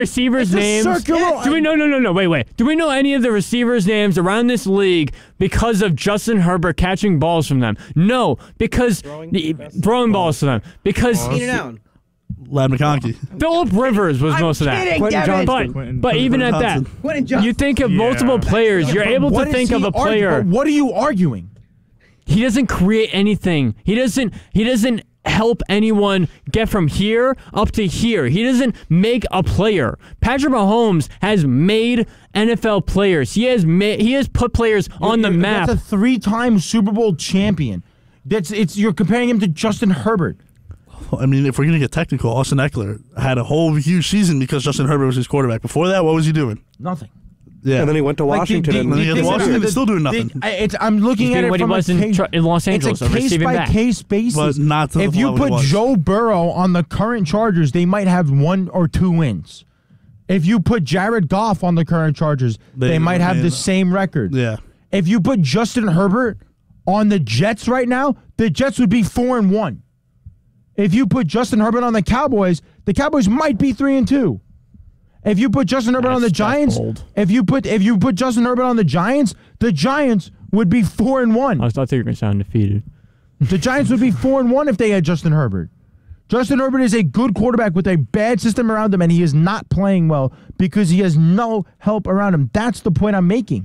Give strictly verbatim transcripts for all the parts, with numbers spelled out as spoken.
Receivers' names. Circular. Do we no no no no wait wait. Do we know any of the receivers' names around this league because of Justin Herbert catching balls from them? No, because Throwing, the, throwing balls to them. Because Keenan Allen. Lad McConkey. Phillip Rivers was I'm most of that. kidding, Quentin Devin. Johnson. But but even at that, Quentin Johnson. you think of Yeah. multiple players. You're But able what to is think he of a argu- player. but what are you arguing? He doesn't create anything. He doesn't. He doesn't help anyone get from here up to here. He doesn't make a player. Patrick Mahomes has made N F L players. He has made. He has put players on the You're- map. That's a three-time Super Bowl champion. That's it's. You're comparing him to Justin Herbert. I mean, if we're going to get technical, Austin Eckler had a whole huge season because Justin Herbert was his quarterback. Before that, what was he doing? Nothing. Yeah. And then he went to Like, Washington. the- and the- then he got the to thing Washington, is, he's still doing the- nothing. I- It's, I'm looking He's at doing it what he from was a in case, tr- in Los Angeles, It's a of case receiving by back. case basis. But not to the if you level he put was. Joe Burrow on the current Chargers, they might have one or two wins. If you put Jared Goff on the current Chargers, they, They- might have they- the same record. Yeah. If you put Justin Herbert on the Jets right now, the Jets would be four and one. If you put Justin Herbert on the Cowboys, the Cowboys might be three and two. If you put Justin Herbert on the That's- that's Giants, bold. if you put if you put Justin Herbert on the Giants, the Giants would be four and one. I thought they were going to sound defeated. The Giants would be four and one if they had Justin Herbert. Justin Herbert is a good quarterback with a bad system around him, and he is not playing well because he has no help around him. That's the point I'm making.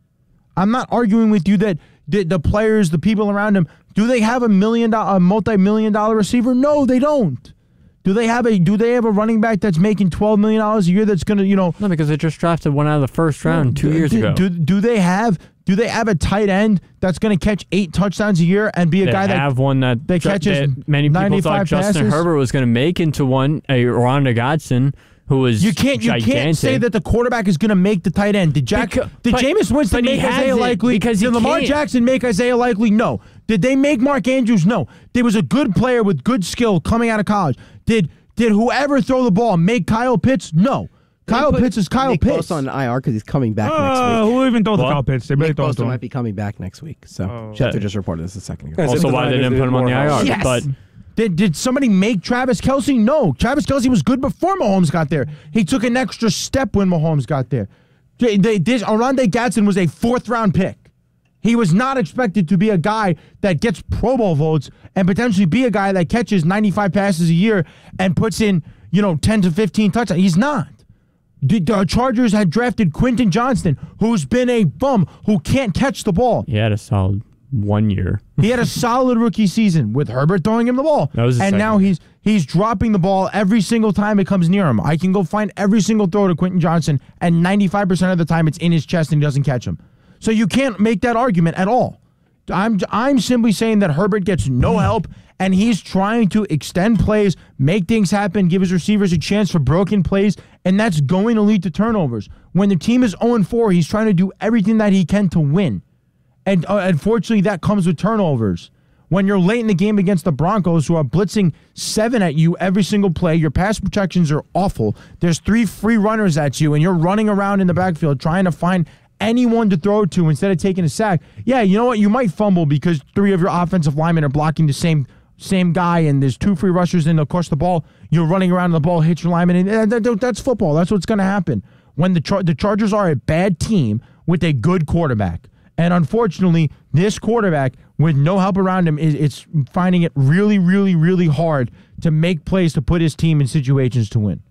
I'm not arguing with you that the, the players, the people around him, do they have a million dollar, a multi-million dollar receiver? No, they don't. Do they have a Do they have a running back that's making twelve million dollars a year that's going to, you know? No, because they just drafted one out of the first round two do, years do, ago. Do, do they have Do they have a tight end that's going to catch eight touchdowns a year and be a they guy that have one that, that dra- catches that many people thought ninety-five Justin passes? Herbert was going to make into one, a Rhonda Godson, who was You can't you gigantic. can't say that the quarterback is going to make the tight end. Did Jack Becau- did but- Jameis Winston but he make Isaiah hasn't, Likely? because he did Lamar can't. Jackson make Isaiah Likely? No. Did they make Mark Andrews? No. There was a good player with good skill coming out of college. Did did whoever throw the ball make Kyle Pitts? No. Kyle Put Pitts is Kyle Nick Pitts. Bosa on I R because he's coming back Uh, next week. who even throws the What? Kyle Pitts? They really Nick throw it Bosa to him. might be coming back next week. So Oh. Schefter just reported this a second ago. As if Also, the why they Niners didn't need put him on the more I R. help. Yes. But Did, did somebody make Travis Kelce? No. Travis Kelce was good before Mahomes got there. He took an extra step when Mahomes got there. They, they, this, Oronde Gadsden was a fourth-round pick. He was not expected to be a guy that gets Pro Bowl votes and potentially be a guy that catches ninety-five passes a year and puts in, you know, ten to fifteen touchdowns. He's not. The, the Chargers had drafted Quentin Johnston, who's been a bum, who can't catch the ball. he had a solid one year. He had a solid rookie season with Herbert throwing him the ball. That was his and second now one. he's he's dropping the ball every single time it comes near him. I can go find every single throw to Quentin Johnson, and ninety-five percent of the time it's in his chest and he doesn't catch him. So you can't make that argument at all. I'm I'm simply saying that Herbert gets no help, and he's trying to extend plays, make things happen, give his receivers a chance for broken plays, and that's going to lead to turnovers. When the team is oh and four, he's trying to do everything that he can to win. And uh, unfortunately, that comes with turnovers. When you're late in the game against the Broncos, who are blitzing seven at you every single play, your pass protections are awful. There's three free runners at you, and you're running around in the backfield trying to find anyone to throw to instead of taking a sack. Yeah, you know what? You might fumble because three of your offensive linemen are blocking the same same guy, and there's two free rushers, and of course the ball, you're running around and the ball hits your lineman, and that, that, that's football. That's what's going to happen. When the Char- the Chargers are a bad team with a good quarterback. And unfortunately, this quarterback, with no help around him, is it's finding it really, really, really hard to make plays to put his team in situations to win.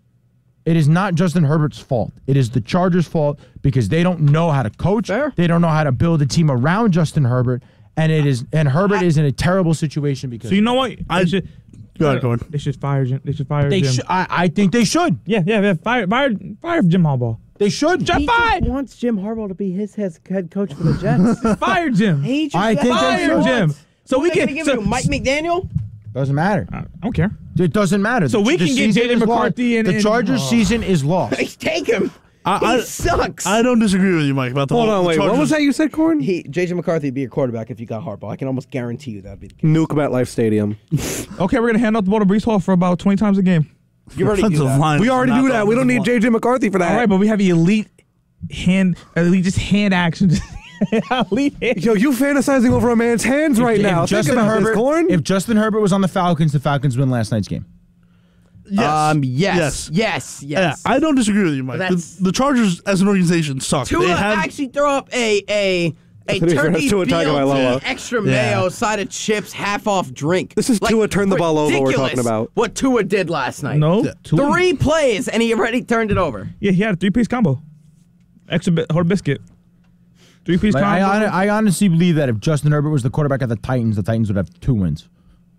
It is not Justin Herbert's fault. It is the Chargers' fault because they don't know how to coach. Fair. They don't know how to build a team around Justin Herbert, and it is and Herbert is in a terrible situation because So you know what? I- They should, Go ahead, Gordon. they should fire Jim. They should fire they Jim. should. I, I think they should. Yeah, yeah, yeah. Fire, fire, fire Jim Harbaugh. They should. Just He fire, just wants Jim Harbaugh to be his head head coach for the Jets. fire Jim. He just I think they fire should. Jim. So Who we they gonna can. give So, it to? Mike McDaniel. Doesn't matter. I don't care. It doesn't matter. So we The can get season J J is lost. McCarthy and- the and- Chargers' oh. season is lost. Take him. I, He I, sucks. I don't disagree with you, Mike, about the Hold whole on, the wait. What Chargers. was that you said, Corn? He J J McCarthy would be your quarterback if you got Harbaugh. I can almost guarantee you that'd be the case. Nuke MetLife Stadium. Okay, we're gonna hand out the ball to Brees Hall for about twenty times a game. You already do Offensive that. line We is already not do the that. We don't need offensive J J McCarthy for that. All right, but we have elite hand, elite just hand actions. elite hand. Yo, you fantasizing over a man's hands right If now. Think Justin about Herbert, this, Corn. if Justin Herbert was on the Falcons, the Falcons win last night's game. Yes. Um. Yes. Yes. Yes. Yes. Yeah, I don't disagree with you, Mike. That's- The, the Chargers as an organization suck. Tua they have, actually throw up a a a thought he was gonna turkey Tua B L Tagovailoa. T, extra Yeah. mayo, side of chips, half off drink. This is Tua turn the ball over we're ridiculous talking about. What Tua did last night. No, two. Three plays and he already turned it over. Yeah, he had a three-piece combo. Extra bit, whole biscuit. Three-piece Like, I, combo. hon- I honestly believe that if Justin Herbert was the quarterback of the Titans, the Titans would have two wins.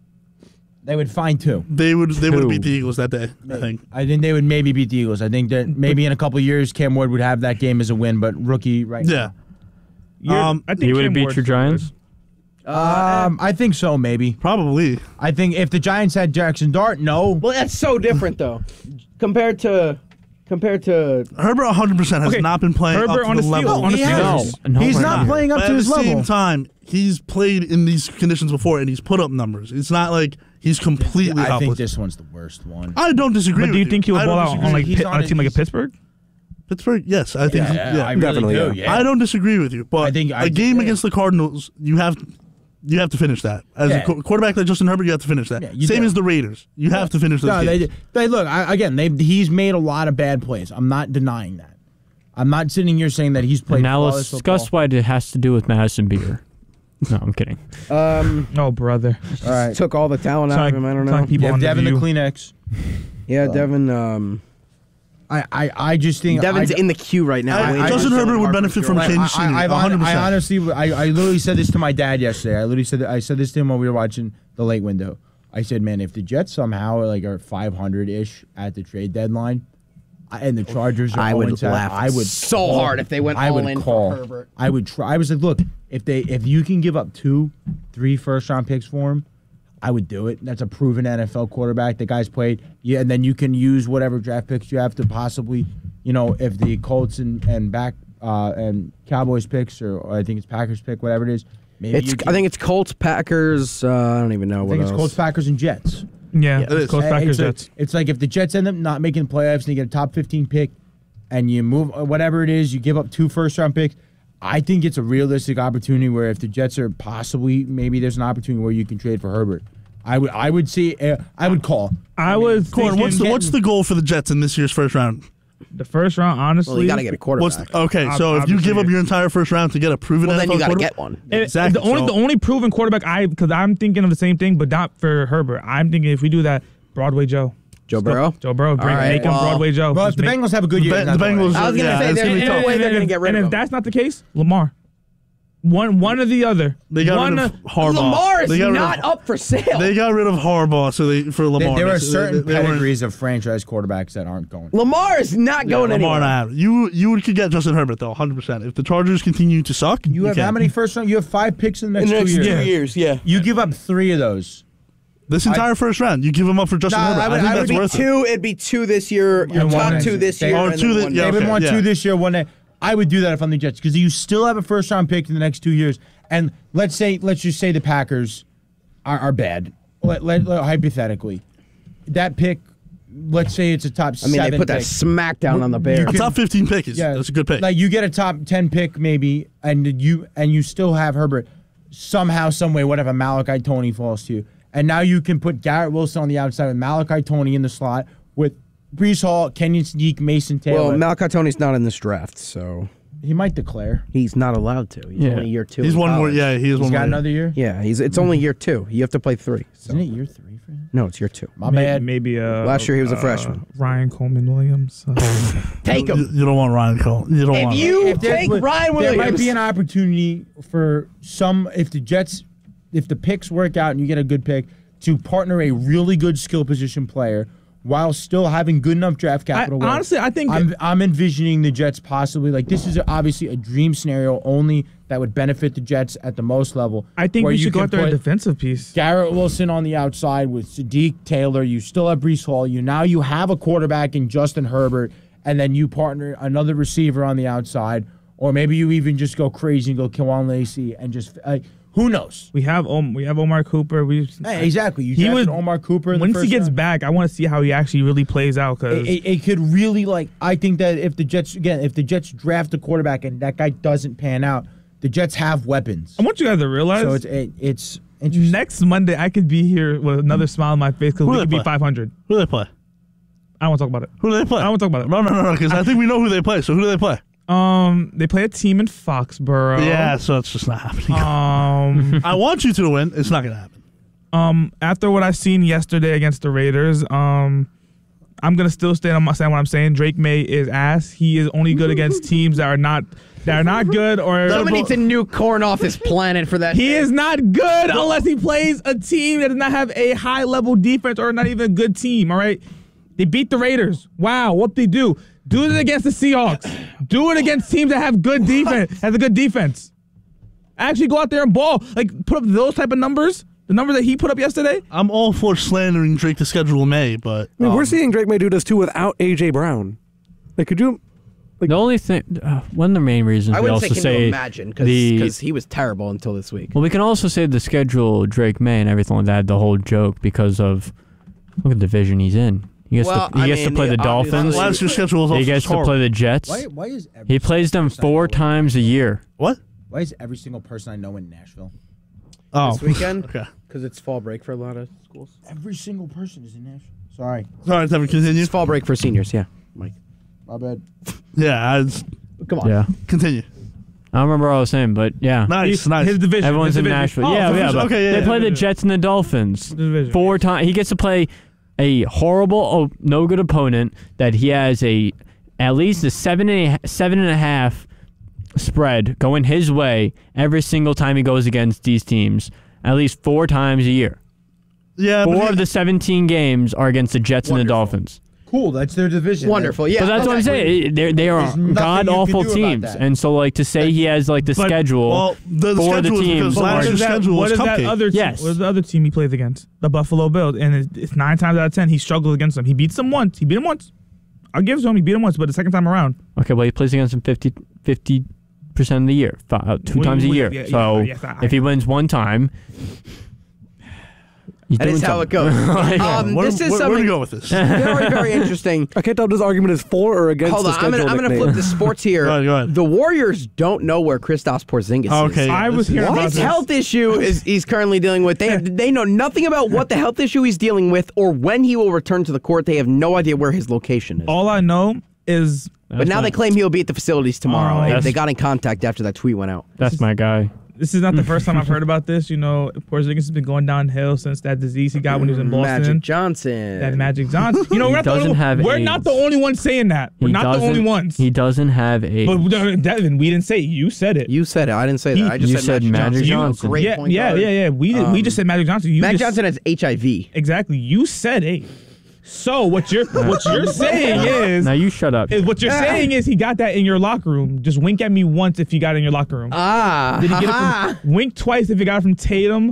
They would find two. they would they would Two. beat the Eagles that day. I think. I think they would maybe beat the Eagles. I think that maybe in a couple of years, Cam Ward would have that game as a win, but rookie right Yeah. You're- um, I think He would have Cam beat Ward's your Giants. now. Um, I think so, maybe. Probably. I think if the Giants had Jackson Dart, no. Well, that's so different though, compared to compared to. Herbert one hundred percent has Okay, not been playing Herbert up to on the the Steelers- level. on the He Steelers. has. No, He's we're not not. playing up But to at his the level. same time, he's played in these conditions before and he's put up numbers. It's not like he's completely I think helpless. this one's the worst one. I don't disagree. But do you with think he I will don't ball out disagree. on like He's Pitt- on on a it, team like a he's- Pittsburgh? Pittsburgh? Yes, I think. Yeah, yeah. I really Definitely, do. yeah. Yeah. I don't disagree with you, but I think- I a think- game yeah. against the Cardinals, you have you have to finish that. As Yeah. a qu- quarterback like Justin Herbert, you have to finish that. Yeah, you Same do. as the Raiders, you have to finish those No, games. they, they look I, again. They he's made a lot of bad plays. I'm not denying that. I'm not sitting here saying that he's played. And now let's flawless discuss football. what it has to do with Madison Beer. No, I'm kidding. Um. Oh, brother. All right. Took all the talent out Sorry, of him. I don't sorry, know. people You have on the Devin the view. Kleenex. Yeah, Devin. Um. I, I, I just think Devin's I, in the queue right now. I- waiting Justin for Herbert would Harper benefit to from go. change I, scenery, I, I, one hundred percent. I honestly, I, I literally said this to my dad yesterday. I literally said, I said this to him while we were watching the late window. I said, man, if the Jets somehow like are five hundred ish at the trade deadline, I- and the Chargers are I would oh and seven, laugh I would so call- hard if they went I all would in for call. Herbert. I would try. I was like, look, if they, if you can give up two, three first round picks for him, I would do it. That's a proven N F L quarterback. The guy's played. Yeah, and then you can use whatever draft picks you have to possibly, you know, if the Colts and and back uh, and Cowboys picks or, or I think it's Packers pick, whatever it is. Maybe It's. you can, I think it's Colts, Packers. Uh, I don't even know I what think else. it's Colts, Packers, and Jets. Yeah, it is. it's Colts, And Packers, it's, like, Jets. it's like if the Jets end up not making the playoffs and they get a top fifteen pick, and you move uh, whatever it is, you give up two first round picks. I think it's a realistic opportunity where if the Jets are possibly maybe there's an opportunity where you can trade for Herbert. I would I would see uh, I would call. I was Corn, thinking what's the what's the goal for the Jets in this year's first round? the first round, honestly. Well, you got to get a What's quarterback. okay? Ob- So if you give obviously. up your entire first round to get a proven well, N F L then you got to quarterback, get one. It- Exactly, The only so- the only proven quarterback I because I'm thinking of the same thing, but not for Herbert. I'm thinking if we do that, Broadway Joe. Joe Burrow. Joe Burrow, bring, right, make him well- Broadway Joe. Well, if Just the make- Bengals have a good The year, Ba- it's not the gonna Bengals- work. I was gonna Yeah, say it's there's gonna be no tough. way they're gonna and- get rid and of if him. that's not the case, Lamar. One one or the other. they got one rid of uh, Harbaugh. Lamar is They got rid not of- up for sale. They got rid of Harbaugh, so they for There, Lamar. there they- are certain they- they weren't- pedigrees of franchise quarterbacks that aren't going. Lamar is not Yeah, going Lamar anywhere. and I have. You you could get Justin Herbert though, one hundred percent. If the Chargers continue to suck, You have can. how many first round? You have five picks in the In next, the next two two years. years, yeah. You give up three of those. This entire first round, you give them up for Justin Nah, Herbert. I I, would- think I would that's be worth it. Two, it'd be two this year. Your And top one- two this they- year. or and two then that- one yeah, next David okay, won yeah. two this year, one. next. I would do that if I'm the Jets because you still have a first round pick in the next two years. And let's say, let's just say the Packers are, are bad. Let, let, let- hypothetically, that pick, let's say it's a top. I mean, seven they put that pick. smack down on the You Bears. A can- top fifteen pick is Yeah, that's a good pick. Like you get a top ten pick maybe, and you and you still have Herbert somehow, some way, whatever. Malachi Tony falls to you, and now you can put Garrett Wilson on the outside with Malachi Tony in the slot with Brees Hall, Kenyon Sneak, Mason Taylor. Well, Malachi Tony's not in this draft, so he might declare. he's not allowed to. He's Yeah. only year two. He's in one more. college. Yeah, he is He's one got more. another year. Yeah, he's. It's only year two. You have to play three. So. Isn't it year three for him? No, it's year two. My may- bad. maybe uh, Last year he was a uh, freshman. Ryan Coleman Williams. Uh, Take You, him. you don't want Ryan Cole. You don't If want. you If there- take but Ryan There might Williams, be an opportunity for some if the Jets, if the picks work out and you get a good pick, to partner a really good skill position player while still having good enough draft I, capital. where honestly, I think I'm I'm envisioning the Jets possibly like this is obviously a dream scenario only that would benefit the Jets at the most level. I think where we you should go can after a put defensive piece. Garrett Wilson on the outside with Sadiq Taylor. You still have Brees Hall. You now you have a quarterback in Justin Herbert, and then you partner another receiver on the outside, or maybe you even just go crazy and go Kwan Lacey and just uh, who knows? We have um, we have Omar Cooper. We Hey, exactly. You He drafted was- Omar Cooper. In the once first he gets round. back, I want to see how he actually really plays out. Cause It, it, it could really like I think that if the Jets again if the Jets draft a quarterback and that guy doesn't pan out, the Jets have weapons. I want you guys to realize So it's it, it's interesting. next Monday I could be here with another smile on my face because Who we they could be play? five hundred. Who do they play? I don't want to talk about it. Who do they play? I don't want to talk about it. No, no, no, no, because I think we know who they play. So who do they play? Um, they play a team in Foxborough. Yeah, so it's just not happening. Um, I want you to win. It's not going to happen. um, after what I seen yesterday against the Raiders, um, I'm gonna still stand on my stand what I'm saying. Drake May is ass. He is only good against teams that are not that are not good or. Someone needs to nuke corn off this planet for that. He is not good unless he plays a team that does not have a high level defense or not even a good team. All right, they beat the Raiders. Wow, what they do? Do it against the Seahawks. Do it against teams that have good defense. Has a good defense. Actually, go out there and ball. Like put up those type of numbers. The number that he put up yesterday. I'm all for slandering Drake to schedule May, but I mean, um, we're seeing Drake May do this too without A J Brown. Like, could you? The only thing, uh, one of the main reasons I we wouldn't also say can say you imagine the because he was terrible until this week. well, we can also say the schedule Drake May and everything like that. The whole joke because of look at the division he's in. He gets Well, to he I gets to mean, play the yeah, Dolphins. obviously- last year's schedule was also He gets to horrible. play the Jets. Why, why is every He plays them single person I four know in- times a year. What? Why is every single person I know in Nashville? Oh, This weekend? okay. Because it's fall break for a lot of schools. Every single person is in Nashville. Sorry, Sorry, Devin, continue. It's fall break for seniors, yeah. Mike. my bad. Yeah, I just, Come on. Yeah, continue. I don't remember what I was saying, but yeah, Nice, He- nice. His division. everyone's his in division. Nashville. Oh, yeah, yeah, division. but Okay, yeah, they yeah, play yeah, the yeah. Jets and the Dolphins Division. four times. He gets to play a horrible, oh, no good opponent that he has a at least a seven and a, seven and a half spread going his way every single time he goes against these teams. At least four times a year. Yeah, but Four he- of the seventeen games are against the Jets and the Wonderful. Dolphins. Cool, that's their division. Wonderful, yeah. But that's what I'm okay. saying. They they are There's nothing god you can awful do about teams, that. and so like to say he has like the But- schedule well, the, the for the schedule is teams. because But last what year's is that, schedule what was is that cupcake. other team? Yes. What is the other team he plays against? The Buffalo Bills, and it's, it's nine times out of ten he struggles against them. He beats them once. He beat them once. I'll give it to him. He beat them once, but the second time around, Okay, well he plays against them fifty percent of the year, fi- uh, two We- times a we- year. yeah, yeah, so yes, I- if he wins one time, he's That doing is how it something. goes. Like- um, where, this is where, where do something you go with this? very, very interesting. I can't tell if this argument is for or against Hold the on, I'm schedule. gonna, I'm gonna nickname. flip the sports here. Go ahead, go ahead. The Warriors don't know where Kristaps Porzingis Oh, is. okay, yeah, I this was is- hearing about His this. health issue is he's currently dealing with. They have, they know nothing about what the health issue he's dealing with or when he will return to the court. They have no idea where his location is. all I know is but now they claim he'll be at the facilities tomorrow. Oh. They- That's- they got in contact after that tweet went out. That's my guy. this is not the first time I've heard about this. You know, Porzingis has been going downhill since that disease he got when he was in Boston. Magic Johnson. That Magic Johnson. You know, He we're not, the doesn't only, have we're AIDS. not the only ones saying that. We're He not the only doesn't- ones. He doesn't have a. but uh, Devin, we didn't say it. You said it. You said it. I didn't say that. He- I just You said, said Magic, Magic Johnson. Johnson. Great yeah, point yeah, guard. yeah, yeah. We did, we Um, just said Magic Johnson. You Magic just, Johnson has H I V. Exactly. You said it. So what you're what you're saying is now you shut up. is what you're saying is he got that in your locker room. Just wink at me once if you got it in your locker room. Ah, Did he get it ha-ha. from, wink twice if you got it from Tatum,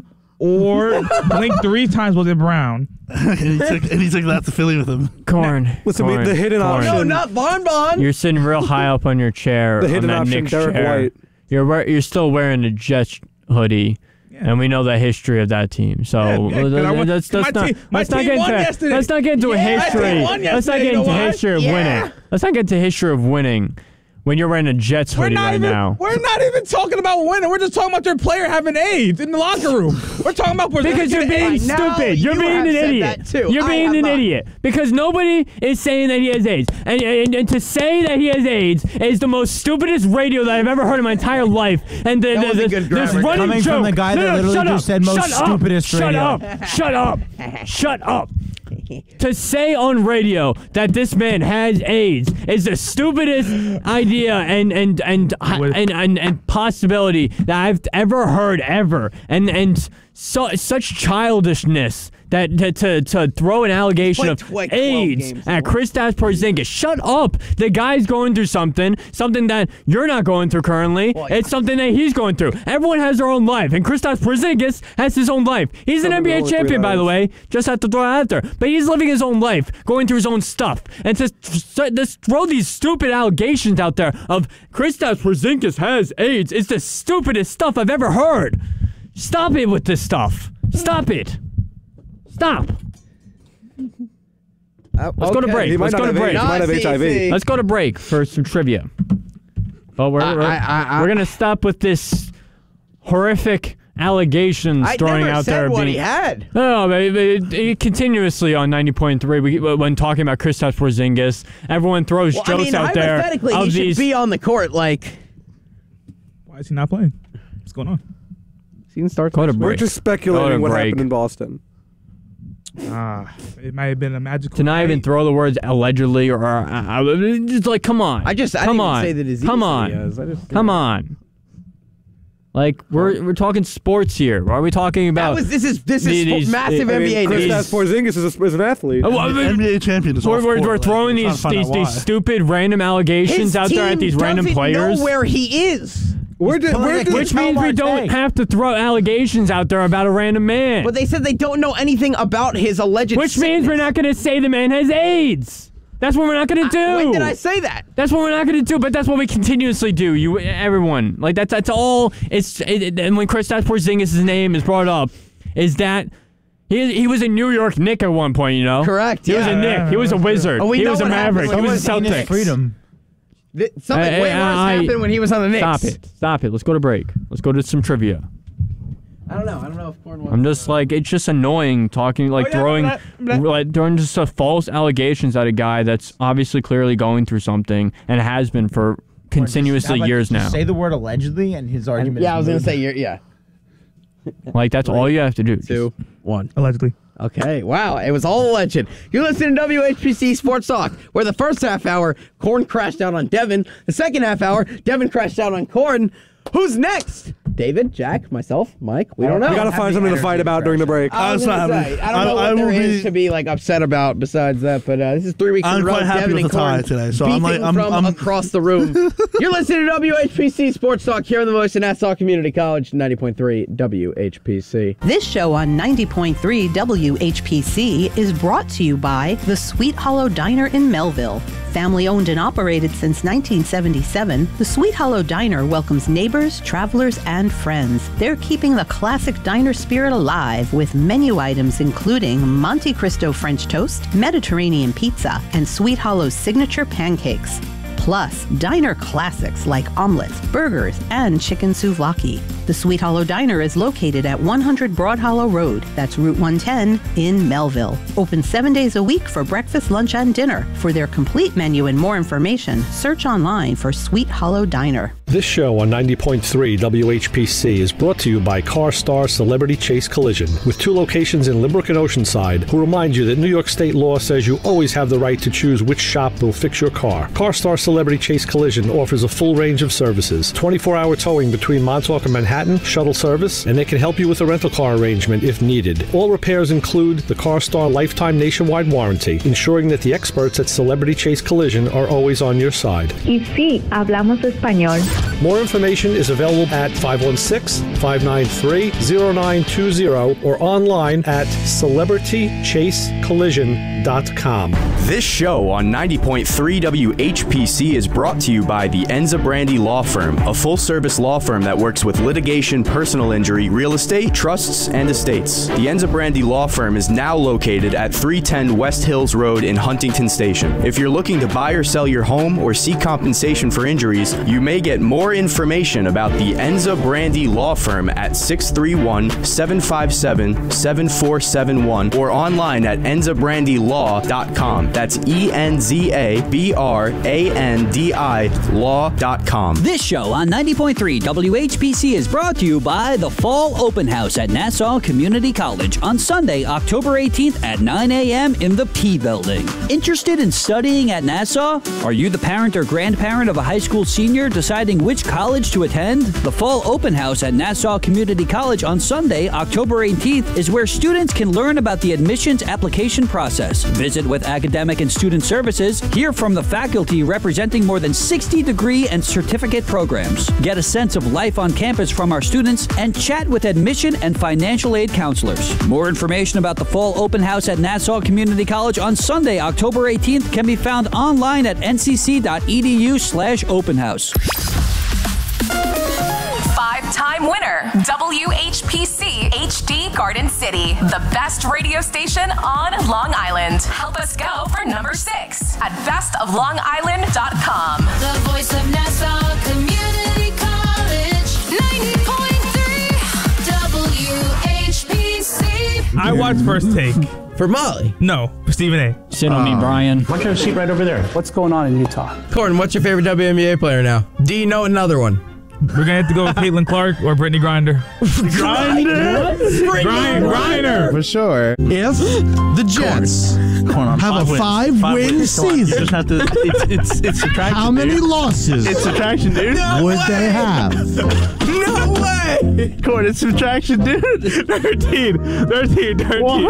or blink three times was it Brown? and, he took, and he took that to Philly with him. Corn. Listen, we- corn, the hidden corn. option- No, not Bon Bon. You're sitting real high up on your chair. The on hidden that option, Knicks Derek chair. White. You're wear, you're still wearing a Jets hoodie. And we know the history of that team, so Yeah, yeah, 'cause I want- let's, 'cause let's my not team- my let's not team get won into yesterday. let's not get into a Yeah, my team history. won Let's not yesterday, get you know into why? history of Yeah. winning. Let's not get into history of winning when you're wearing a Jets We're hoodie not right even now. we're not even talking about winning. We're just talking about their player having AIDS in the locker room. We're talking about Because you're being I know, stupid. You're you being have an said idiot. that too. You're I being have an not. idiot. Because nobody is saying that he has AIDS. And, and, and to say that he has AIDS is the most stupidest radio that I've ever heard in my entire life. And the, That the, was a the, good this grammar. running Coming joke. from the guy No, that no, literally shut just up. said most Shut up. stupidest Shut radio. up. Shut up. Shut up. To say on radio that this man has AIDS is the stupidest idea and and and and, and, and possibility that I've ever heard ever. And and so such childishness that to to, to throw an allegation Played of tw- like twelve AIDS games, at though. Kristaps Porzingis. Shut up. The guy's going through something, something that you're not going through currently. Boy. It's something that he's going through. Everyone has their own life, and Kristaps Porzingis has his own life. He's an Something N B A wrong with champion, three by the lives. way. Just have to throw it out there. But he's living his own life, going through his own stuff. And to, to, to throw these stupid allegations out there of Kristaps Porzingis has AIDS is the stupidest stuff I've ever heard. Stop it with this stuff. Stop it. Stop. Uh, Let's go to okay. break. He might Let's not go to have break. AIDS. He might have Nah, H I V. see, see. Let's go to break for some trivia. But we're, I- we're, I- I- we're going to stop with this horrific allegations I throwing never out said there. what being, he had. No, but it, it, continuously on ninety point three, we, when talking about Kristaps Porzingis, everyone throws Well, jokes I mean, out there hypothetically, of he should these. be on the court. Like, Why is he not playing? What's going on? season starts. Go to next break. We're just Go speculating to what break. happened in Boston. Ah, it might have been a magical. To not even night. throw the words allegedly or uh, uh, just like, come on. I just I come didn't on. even say the disease. Come that on. he has. I just, Come on. Like we're we're talking sports here. Why are we talking That about? was this is this is These- spo- massive I I N B A mean, news. Kristaps Porzingis is, a, is an athlete. Oh, well, N B A champion is we're, off we're, court. we're Like, throwing we're trying these to find these, out these why. stupid random allegations His out there at team these random doesn't players. know where he is. Where did, where did Which Tell means we Marte. don't have to throw allegations out there about a random man. But they said they don't know anything about his alleged. Which means we're not going to say the man has AIDS. That's what we're not going to do. When did I say that? That's what we're not going to do, but that's what we continuously do. You, everyone, like that's that's all. It's it, it- and when Kristaps Porzingis' name is brought up, is that he he was a New York Knick at one point. You know, Correct, He was yeah. a Knick. He was a Wizard. Oh, we he know was a what happened Maverick. when He he was was a in Celtic. Knicks. Freedom. Th- Something Hey, way hey, worse I- happened when he was on the Knicks. Stop it. Stop it. Let's go to break. Let's go to some trivia. I don't know. I don't know if Corn wants. I'm just like, it's just annoying talking, like Oh, yeah, throwing, blah, blah. like throwing just uh, false allegations at a guy that's obviously clearly going through something and has been for continuously How about years just now. Say the word allegedly, and his argument. Yeah, I is was gonna moot. say you're yeah. Like that's all you have to do. Two, one. Allegedly. Okay, wow, it was all a legend. You're listening to W H P C Sports Talk, where the first half hour, Corn crashed out on Devin. The second half hour, Devin crashed out on Corn. Who's next? David, Jack, myself, Mike. We don't know. We gotta have find the something to energy fight to about during the break. I was I'm gonna not say, happy. I don't know I- I what there will is be- to be like upset about besides that, but uh, this is three weeks in I'm a row. quite happy Devin with and the tie Corn today, so I'm like- beefing I'm- from I'm- across the room. You're listening to W H P C Sports Talk here on the voice of Nassau Community College, ninety point three W H P C. This show on ninety point three W H P C is brought to you by the Sweet Hollow Diner in Melville. Family owned and operated since nineteen seventy-seven, the Sweet Hollow Diner welcomes neighbors, travelers, and friends. They're keeping the classic diner spirit alive with menu items including Monte Cristo French toast, Mediterranean pizza, and Sweet Hollow's signature pancakes. Plus, diner classics like omelets, burgers, and chicken souvlaki. The Sweet Hollow Diner is located at one hundred Broad Hollow Road. That's Route one ten in Melville. Open seven days a week for breakfast, lunch, and dinner. For their complete menu and more information, search online for Sweet Hollow Diner. This show on ninety point three W H P C is brought to you by CarStar Celebrity Chase Collision, with two locations in Limbrook and Oceanside, who remind you that New York state law says you always have the right to choose which shop will fix your car. CarStar Celebrity Chase Collision offers a full range of services, twenty-four hour towing between Montauk and Manhattan, shuttle service, and they can help you with a rental car arrangement if needed. All repairs include the CarStar Lifetime Nationwide Warranty, ensuring that the experts at Celebrity Chase Collision are always on your side. Y sí, hablamos español. More information is available at five one six, five nine three, zero nine two zero or online at celebrity chase collision dot com. This show on ninety point three W H P C is brought to you by the Enza Brandy Law Firm, a full-service law firm that works with litigation, personal injury, real estate, trusts, and estates. The Enza Brandy Law Firm is now located at three ten West Hills Road in Huntington Station. If you're looking to buy or sell your home or seek compensation for injuries, you may get more information about the Enza Brandy Law Firm at six three one, seven five seven, seven four seven one or online at enza brandy law dot com. That's E N Z A B R A N D I law dot com. This show on ninety point three W H P C is brought to you by the Fall Open House at Nassau Community College on Sunday, October eighteenth at nine a.m. in the P Building. Interested in studying at Nassau? Are you the parent or grandparent of a high school senior deciding which college to attend? The Fall Open House at Nassau Community College on Sunday, October eighteenth is where students can learn about the admissions application process, visit with academic and student services, hear from the faculty representing more than sixty degree and certificate programs, get a sense of life on campus from our students, and chat with admission and financial aid counselors. More information about the Fall Open House at Nassau Community College on Sunday, October eighteenth can be found online at n c c dot e d u slash open house. Five-time winner, W H P C H D Garden City, the best radio station on Long Island. Help us go for number six at best of long island dot com. The voice of Nassau Community College, ninety point three I watched First Take. For Molly? No, for Stephen A. Sit on me, Brian. Why don't you have a seat right over there? What's going on in Utah? Corin, what's your favorite W N B A player now? Do you know another one? We're gonna have to go with Caitlin Clark or Brittany Griner. Griner? Brian Griner. For sure. If the Jets have a five-win season, you just have to. It's it's it's subtraction. how many dude. losses It's subtraction, dude. No would way. they have? No way! Court, it's subtraction, dude. thirteen. thirteen. thirteen.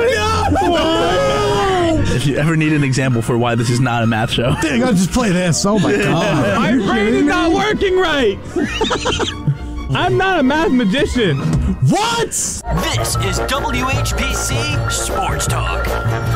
If you ever need an example for why this is not a math show, Dang, I'll just play this. Oh my god. My brain is not working right. I'm not a math magician. What? This is W H P C Sports Talk.